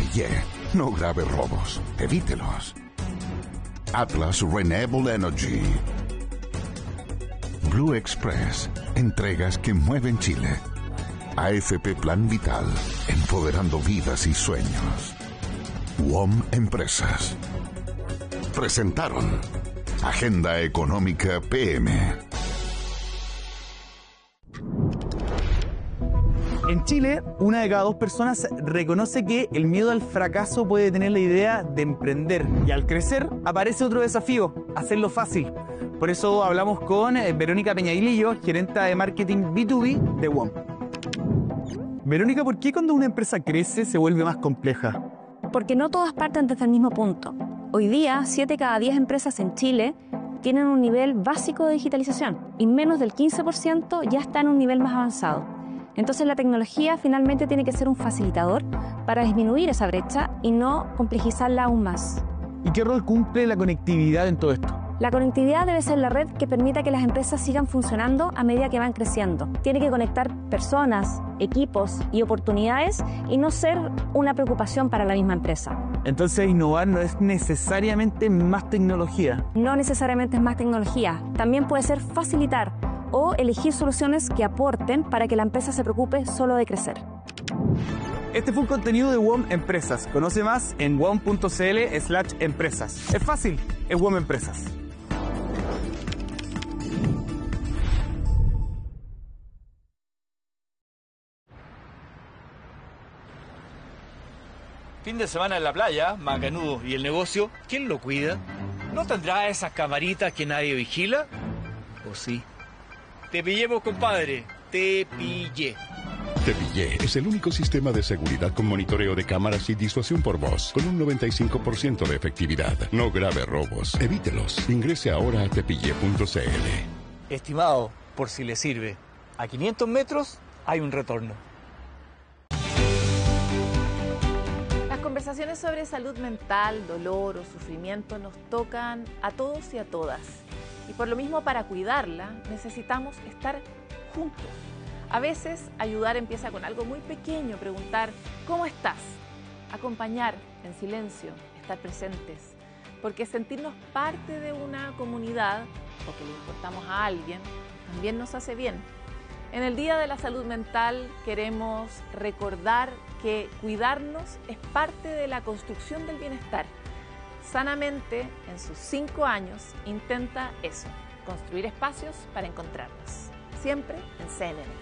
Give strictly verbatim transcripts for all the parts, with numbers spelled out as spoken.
Tepillé. No grave robos. Evítelos. Atlas Renewable Energy. Blue Express. Entregas que mueven Chile. A F P Plan Vital. Empoderando vidas y sueños. W O M Empresas. Presentaron Agenda Económica P M. En Chile, una de cada dos personas reconoce que el miedo al fracaso puede tener la idea de emprender. Y al crecer, aparece otro desafío, hacerlo fácil. Por eso hablamos con Verónica Peñailillo, gerenta de marketing B dos B de W O M. Verónica, ¿por qué cuando una empresa crece se vuelve más compleja? Porque no todas parten desde el mismo punto. Hoy día, siete de cada diez empresas en Chile tienen un nivel básico de digitalización y menos del quince por ciento ya está en un nivel más avanzado. Entonces la tecnología finalmente tiene que ser un facilitador para disminuir esa brecha y no complejizarla aún más. ¿Y qué rol cumple la conectividad en todo esto? La conectividad debe ser la red que permita que las empresas sigan funcionando a medida que van creciendo. Tiene que conectar personas, equipos y oportunidades y no ser una preocupación para la misma empresa. Entonces innovar no es necesariamente más tecnología. No necesariamente es más tecnología. También puede ser facilitar o elegir soluciones que aporten para que la empresa se preocupe solo de crecer. Este fue un contenido de W O M Empresas. Conoce más en W O M punto c l slash empresas. Es fácil, es W O M Empresas. Fin de semana en la playa, macanudo. ¿Y el negocio? ¿Quién lo cuida? ¿No tendrá esas camaritas que nadie vigila? ¿O sí? Te pillemos, compadre. Te pillé. Tepillé es el único sistema de seguridad con monitoreo de cámaras y disuasión por voz, con un noventa y cinco por ciento de efectividad. No grave robos. Evítelos. Ingrese ahora a tepillé punto c l. Estimado, por si le sirve, a quinientos metros hay un retorno. Las conversaciones sobre salud mental, dolor o sufrimiento nos tocan a todos y a todas. Y por lo mismo, para cuidarla, necesitamos estar juntos. A veces, ayudar empieza con algo muy pequeño, preguntar, ¿cómo estás? Acompañar en silencio, estar presentes. Porque sentirnos parte de una comunidad, o que le importamos a alguien, también nos hace bien. En el Día de la Salud Mental queremos recordar que cuidarnos es parte de la construcción del bienestar. Sanamente, en sus cinco años, intenta eso, construir espacios para encontrarnos. Siempre en C N N.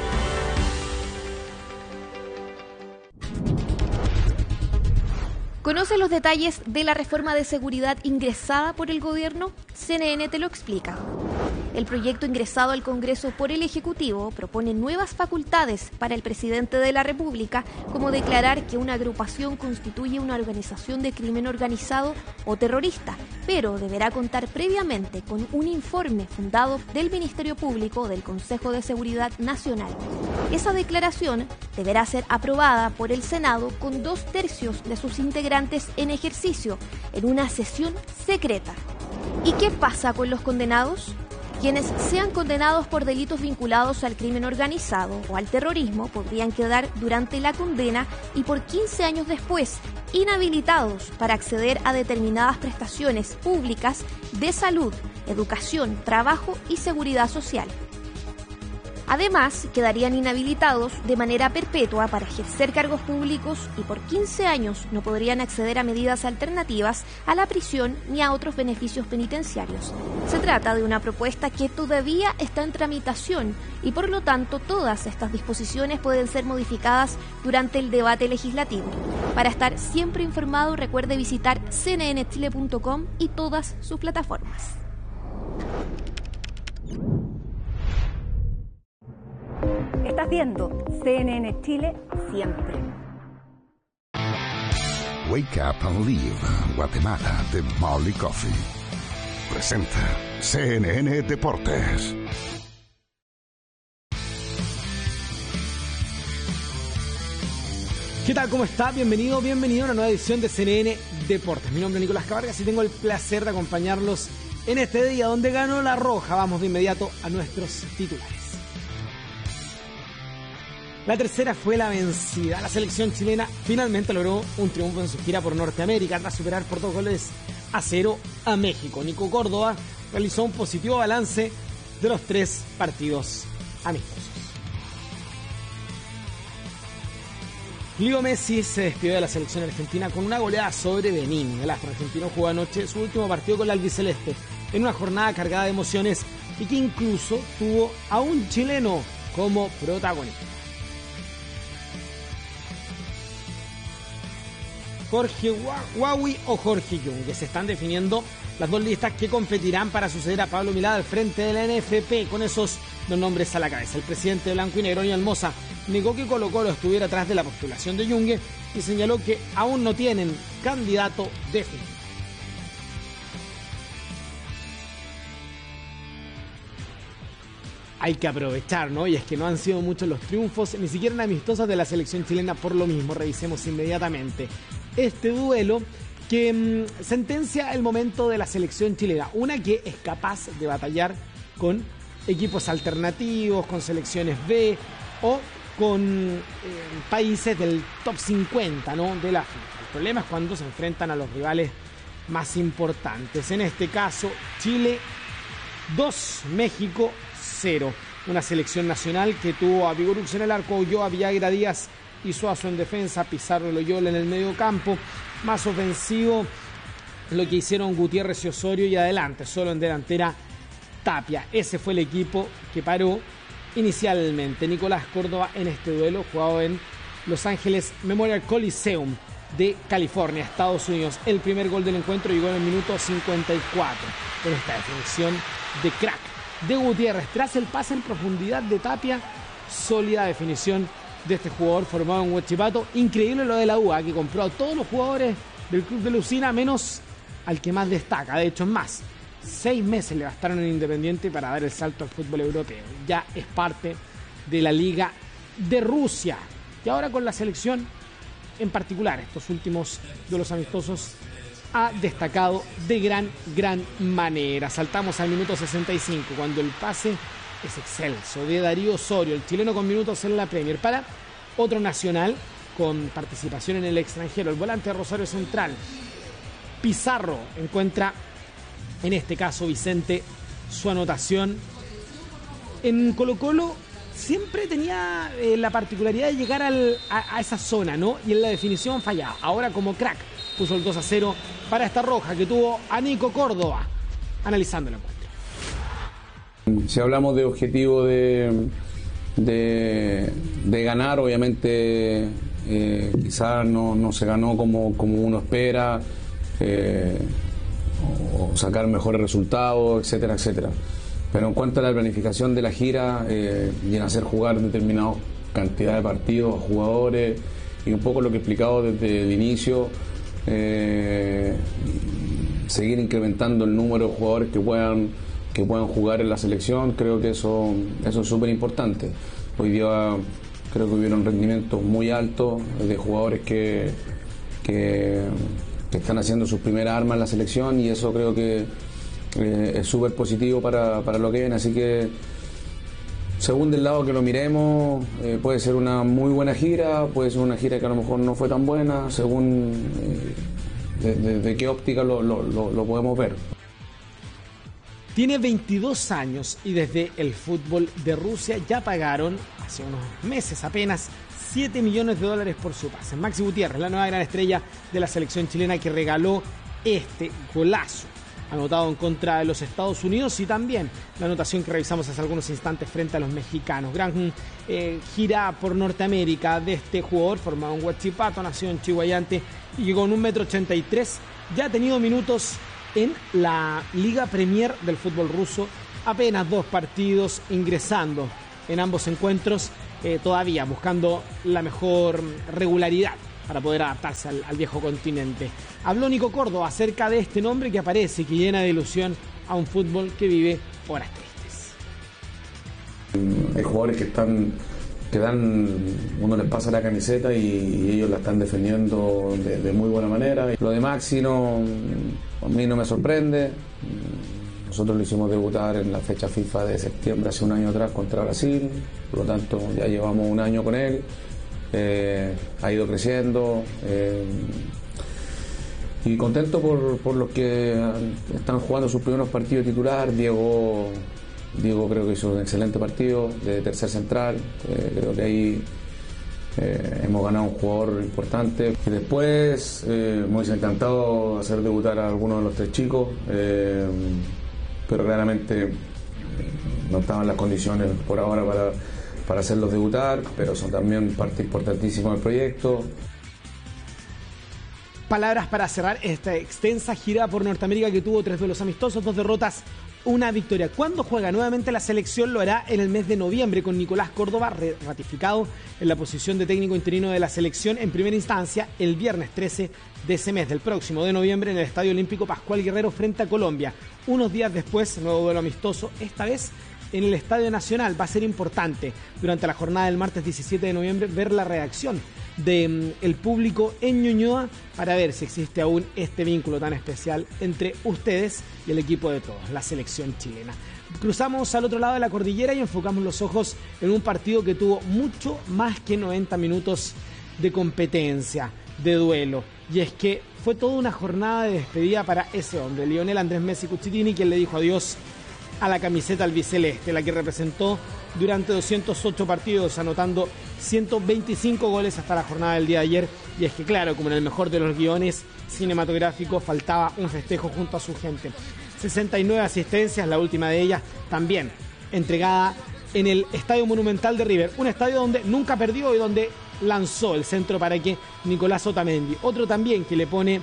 ¿Conoce los detalles de la reforma de seguridad ingresada por el gobierno? C N N te lo explica. El proyecto ingresado al Congreso por el Ejecutivo propone nuevas facultades para el presidente de la República, como declarar que una agrupación constituye una organización de crimen organizado o terrorista, pero deberá contar previamente con un informe fundado del Ministerio Público o del Consejo de Seguridad Nacional. Esa declaración deberá ser aprobada por el Senado con dos tercios de sus integrantes en ejercicio, en una sesión secreta. ¿Y qué pasa con los condenados? Quienes sean condenados por delitos vinculados al crimen organizado o al terrorismo podrían quedar durante la condena y por quince años después inhabilitados para acceder a determinadas prestaciones públicas de salud, educación, trabajo y seguridad social. Además, quedarían inhabilitados de manera perpetua para ejercer cargos públicos y por quince años no podrían acceder a medidas alternativas a la prisión ni a otros beneficios penitenciarios. Se trata de una propuesta que todavía está en tramitación y por lo tanto todas estas disposiciones pueden ser modificadas durante el debate legislativo. Para estar siempre informado, recuerde visitar c n n chile punto com y todas sus plataformas. Estás viendo C N N Chile siempre. Wake Up and Live, Guatemala, de Molly Coffee. Presenta C N N Deportes. ¿Qué tal? ¿Cómo está? Bienvenido, bienvenido a una nueva edición de C N N Deportes. Mi nombre es Nicolás Cabargas y tengo el placer de acompañarlos en este día donde ganó la Roja. Vamos de inmediato a nuestros titulares. La tercera fue la vencida. La selección chilena finalmente logró un triunfo en su gira por Norteamérica tras superar por dos goles a cero a México. Nico Córdoba realizó un positivo balance de los tres partidos amistosos. Leo Messi se despidió de la selección argentina con una goleada sobre Benín. El astro argentino jugó anoche su último partido con la albiceleste en una jornada cargada de emociones y que incluso tuvo a un chileno como protagonista. Jorge Huawi o Jorge Jung, que se están definiendo las dos listas que competirán para suceder a Pablo Milad al frente de la N F P, con esos dos nombres a la cabeza. El presidente de Blanco y Negro, Daniel Moza, negó que Colo Colo estuviera atrás de la postulación de Junge y señaló que aún no tienen candidato definido. Hay que aprovechar, ¿no? Y es que no han sido muchos los triunfos, ni siquiera en amistosos de la selección chilena por lo mismo. Revisemos inmediatamente este duelo que mmm, sentencia el momento de la selección chilena. Una que es capaz de batallar con equipos alternativos, con selecciones B o con eh, países del top cincuenta, ¿no?, de la FIFA. El problema es cuando se enfrentan a los rivales más importantes. En este caso, Chile dos, México cero. Una selección nacional que tuvo a Vigorux en el arco, Ulloa, Villagra, Díaz y Suazo en defensa, Pizarro y Loyola en el medio campo. Más ofensivo lo que hicieron Gutiérrez y Osorio, y adelante, solo en delantera, Tapia. Ese fue el equipo que paró inicialmente Nicolás Córdoba en este duelo jugado en Los Ángeles Memorial Coliseum de California, Estados Unidos. El primer gol del encuentro llegó en el minuto cincuenta y cuatro con esta definición de crack de Gutiérrez tras el pase en profundidad de Tapia. Sólida definición de este jugador formado en Huachipato. Increíble lo de la U A, que compró a todos los jugadores del club de Lucina menos al que más destaca. De hecho, es más, seis meses le bastaron en Independiente para dar el salto al fútbol europeo. Ya es parte de la Liga de Rusia. Y ahora con la selección en particular, estos últimos de los amistosos, ha destacado de gran, gran manera. Saltamos al minuto sesenta y cinco, cuando el pase es excelso de Darío Osorio, el chileno con minutos en la Premier, para otro nacional con participación en el extranjero, el volante de Rosario Central, Pizarro. Encuentra, en este caso, Vicente, su anotación. En Colo Colo siempre tenía eh, la particularidad de llegar al, a, a esa zona, ¿no? Y en la definición fallaba. Ahora, como crack, puso el dos a cero para esta roja que tuvo a Nico Córdoba analizando el encuentro. Si hablamos de objetivo de, de, de ganar, obviamente eh, quizás no, no se ganó como, como uno espera, eh, o sacar mejores resultados, etcétera, etcétera. Pero en cuanto a la planificación de la gira eh, y en hacer jugar determinadas cantidad de partidos a jugadores, y un poco lo que he explicado desde el inicio, eh, seguir incrementando el número de jugadores que puedan que puedan jugar en la selección, creo que eso, eso es súper importante. Hoy día creo que hubieron rendimientos muy altos de jugadores que, que, que están haciendo sus primeras armas en la selección, y eso creo que eh, es súper positivo para, para lo que viene. Así que, según del lado que lo miremos, eh, puede ser una muy buena gira, puede ser una gira que a lo mejor no fue tan buena, según eh, de, de, de qué óptica lo, lo, lo, lo podemos ver. Tiene veintidós años y desde el fútbol de Rusia ya pagaron, hace unos meses apenas, siete millones de dólares por su pase. Maxi Gutiérrez, la nueva gran estrella de la selección chilena, que regaló este golazo anotado en contra de los Estados Unidos, y también la anotación que revisamos hace algunos instantes frente a los mexicanos. Gran eh, gira por Norteamérica de este jugador, formado en Huachipato, nacido en Chihuayante y que con un metro ochenta y tres ya ha tenido minutos en la Liga Premier del fútbol ruso. Apenas dos partidos ingresando en ambos encuentros, eh, todavía buscando la mejor regularidad para poder adaptarse al, al viejo continente. Habló Nico Córdoba acerca de este nombre que aparece y que llena de ilusión a un fútbol que vive horas tristes. Hay jugadores que están que dan, uno les pasa la camiseta y, y ellos la están defendiendo de, de muy buena manera. Lo de Maxi no, a mí no me sorprende. nosotros lo hicimos debutar en la fecha FIFA de septiembre hace un año atrás contra Brasil, por lo tanto ya llevamos un año con él, eh, ha ido creciendo eh, y contento por, por los que están jugando sus primeros partidos titular. Diego, Diego creo que hizo un excelente partido de tercer central, eh, creo que ahí Eh, hemos ganado un jugador importante. Y después eh, me hubiese encantado hacer debutar a alguno de los tres chicos, eh, pero claramente eh, no estaban las condiciones por ahora para, para hacerlos debutar, pero son también parte importantísima del proyecto. Palabras para cerrar esta extensa gira por Norteamérica que tuvo tres duelos amistosos, dos derrotas, una victoria. ¿Cuándo juega nuevamente la selección? Lo hará en el mes de noviembre con Nicolás Córdoba ratificado en la posición de técnico interino de la selección en primera instancia el viernes trece de ese mes, del próximo de noviembre, en el Estadio Olímpico Pascual Guerrero frente a Colombia. Unos días después, nuevo duelo amistoso, esta vez en el Estadio Nacional. Va a ser importante durante la jornada del martes diecisiete de noviembre ver la reacción del de, público en Ñuñoa para ver si existe aún este vínculo tan especial entre ustedes y el equipo de todos, la selección chilena. Cruzamos al otro lado de la cordillera y enfocamos los ojos en un partido que tuvo mucho más que noventa minutos de competencia, de duelo. Y es que fue toda una jornada de despedida para ese hombre, Lionel Andrés Messi Cucitini, quien le dijo adiós a la camiseta albiceleste, la que representó durante doscientos ocho partidos, anotando ciento veinticinco goles hasta la jornada del día de ayer. Y es que claro, como en el mejor de los guiones cinematográficos, faltaba un festejo junto a su gente. sesenta y nueve asistencias, la última de ellas también entregada en el Estadio Monumental de River, un estadio donde nunca perdió y donde lanzó el centro para que Nicolás Otamendi, otro también que le pone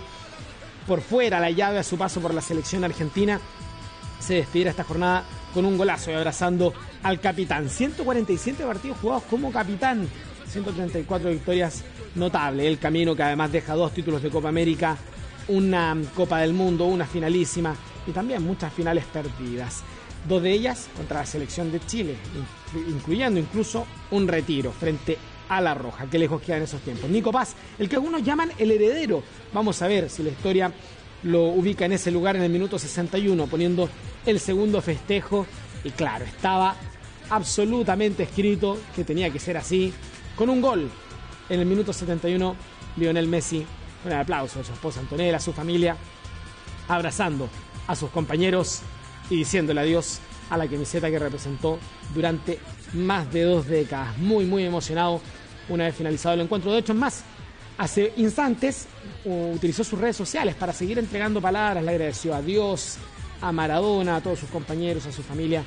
por fuera la llave a su paso por la selección argentina, se despidiera esta jornada con un golazo y abrazando al capitán. ciento cuarenta y siete partidos jugados como capitán, ciento treinta y cuatro victorias, notable el camino que además deja dos títulos de Copa América, una Copa del Mundo, una finalísima y también muchas finales perdidas. Dos de ellas contra la selección de Chile, incluyendo incluso un retiro frente a la Roja. Qué lejos queda en esos tiempos. Nico Paz, el que algunos llaman el heredero. Vamos a ver si la historia lo ubica en ese lugar en el minuto sesenta y uno, poniendo el segundo festejo. Y claro, estaba absolutamente escrito que tenía que ser así, con un gol en el minuto setenta y uno, Lionel Messi, con el aplauso de su esposa Antonella, a su familia, abrazando a sus compañeros y diciéndole adiós a la camiseta que representó durante más de dos décadas. Muy, muy emocionado una vez finalizado el encuentro. De hecho, es más, hace instantes uh, utilizó sus redes sociales para seguir entregando palabras. Le agradeció a Dios, a Maradona, a todos sus compañeros, a su familia,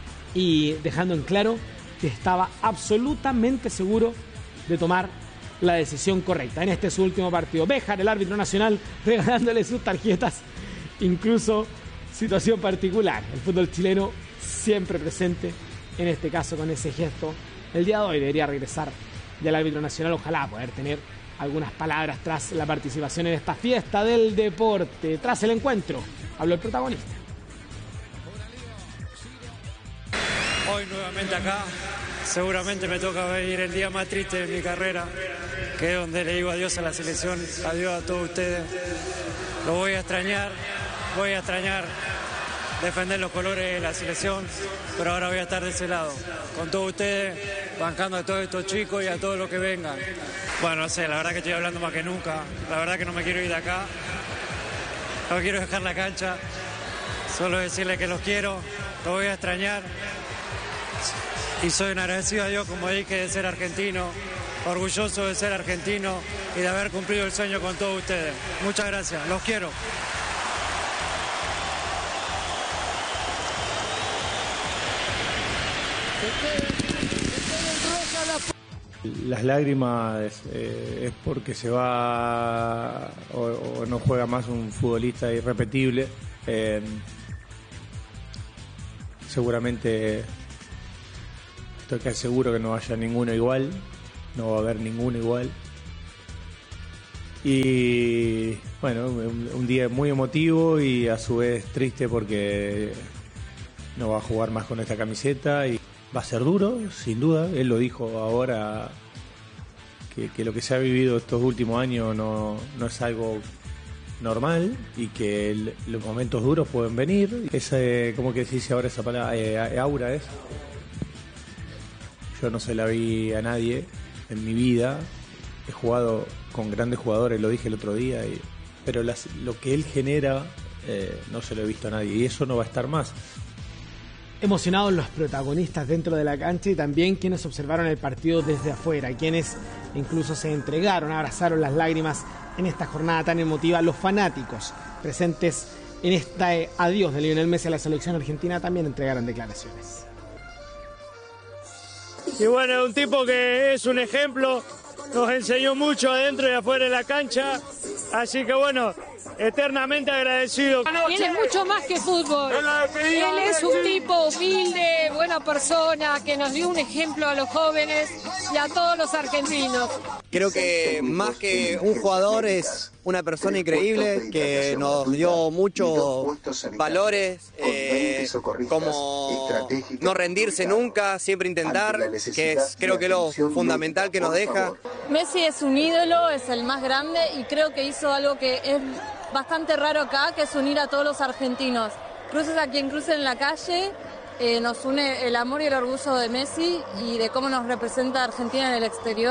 y dejando en claro que estaba absolutamente seguro de tomar la decisión correcta en este su último partido. Béjar, el árbitro nacional, regalándole sus tarjetas, incluso situación particular. El fútbol chileno siempre presente, en este caso con ese gesto. El día de hoy debería regresar ya el árbitro nacional, ojalá poder tener algunas palabras tras la participación en esta fiesta del deporte. Tras el encuentro, habló el protagonista. Hoy nuevamente acá, seguramente me toca venir el día más triste de mi carrera, que es donde le digo adiós a la selección, adiós a todos ustedes. Lo voy a extrañar, voy a extrañar defender los colores de la selección, pero ahora voy a estar de ese lado, con todos ustedes, bancando a todos estos chicos y a todos los que vengan. Bueno, no sé, la verdad que estoy hablando más que nunca, la verdad que no me quiero ir de acá, no quiero dejar la cancha, solo decirles que los quiero, los voy a extrañar y soy un agradecido a Dios, como dije, de ser argentino, orgulloso de ser argentino y de haber cumplido el sueño con todos ustedes. Muchas gracias, los quiero. Las lágrimas eh, es porque se va o, o no juega más un futbolista irrepetible. Eh, seguramente estoy casi seguro que no haya ninguno igual, no va a haber ninguno igual. Y bueno, un, un día muy emotivo y a su vez triste porque no va a jugar más con esta camiseta y va a ser duro, sin duda. Él lo dijo ahora, que, que lo que se ha vivido estos últimos años no, no es algo normal y que el, los momentos duros pueden venir. Ese, ¿cómo que se dice ahora esa palabra? Eh, aura es. Yo no se la vi a nadie en mi vida. He jugado con grandes jugadores, lo dije el otro día, y, pero las, lo que él genera eh, no se lo he visto a nadie y eso no va a estar más. Emocionados los protagonistas dentro de la cancha y también quienes observaron el partido desde afuera, quienes incluso se entregaron, abrazaron las lágrimas en esta jornada tan emotiva. Los fanáticos presentes en este adiós de Lionel Messi a la selección argentina también entregaron declaraciones. Y bueno, un tipo que es un ejemplo, nos enseñó mucho adentro y afuera de la cancha, así que bueno, eternamente agradecido. Y él es mucho más que fútbol. Él es un tipo humilde, buena persona, que nos dio un ejemplo a los jóvenes y a todos los argentinos. Creo que más que un jugador es una persona increíble que nos dio muchos valores, eh, como no rendirse nunca, siempre intentar, que es creo que lo fundamental que nos deja. Messi es un ídolo, es el más grande y creo que hizo algo que es bastante raro acá, que es unir a todos los argentinos. Cruces a quien cruce en la calle, eh, nos une el amor y el orgullo de Messi y de cómo nos representa Argentina en el exterior.